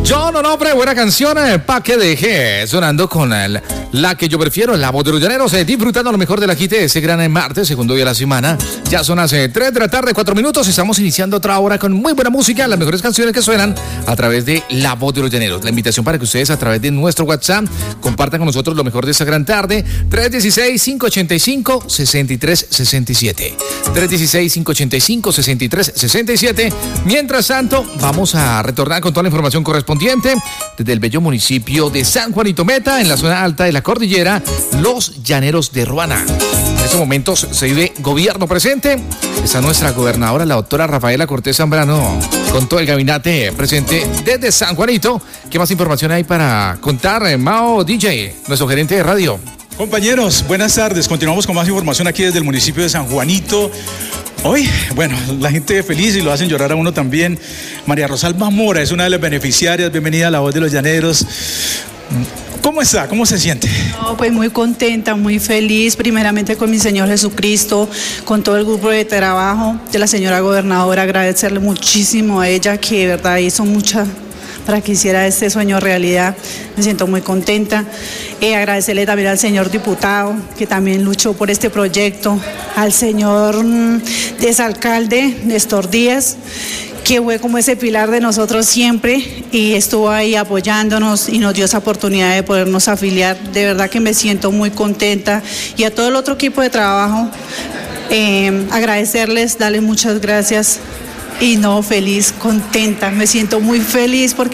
John Onofre, buena canción, pa' que deje, sonando con la que yo prefiero, la voz de los llaneros, disfrutando lo mejor de la hit de ese gran martes, segundo día de la semana. Ya son las 3 de la tarde, 4 minutos, estamos iniciando otra hora con muy buena música, las mejores canciones que suenan a través de la voz de los llaneros. La invitación para que ustedes a través de nuestro WhatsApp compartan con nosotros lo mejor de esta gran tarde, 316-585-6367. 316-585-6367. Mientras tanto, vamos a retornar con toda la información correspondiente desde el bello municipio de San Juanito Meta, en la zona alta de la cordillera, los Llaneros de Ruana. En estos momentos se vive gobierno presente. Está nuestra gobernadora, la doctora Rafaela Cortés Zambrano, con todo el gabinete presente desde San Juanito. ¿Qué más información hay para contar, Mao DJ, nuestro gerente de radio? Compañeros, buenas tardes. Continuamos con más información aquí desde el municipio de San Juanito. Hoy, bueno, la gente feliz y lo hacen llorar a uno también. María Rosalba Mora es una de las beneficiarias. Bienvenida a La Voz de los Llaneros. ¿Cómo está? ¿Cómo se siente? No, pues muy contenta, muy feliz, primeramente con mi Señor Jesucristo, con todo el grupo de trabajo de la señora gobernadora, agradecerle muchísimo a ella que de verdad hizo mucha para que hiciera este sueño realidad. Me siento muy contenta. Agradecerle también al señor diputado que también luchó por este proyecto, al señor exalcalde Néstor Díaz, que fue como ese pilar de nosotros siempre y estuvo ahí apoyándonos y nos dio esa oportunidad de podernos afiliar. De verdad que me siento muy contenta, y a todo el otro equipo de trabajo, agradecerles, darles muchas gracias y no, feliz, contenta, me siento muy feliz porque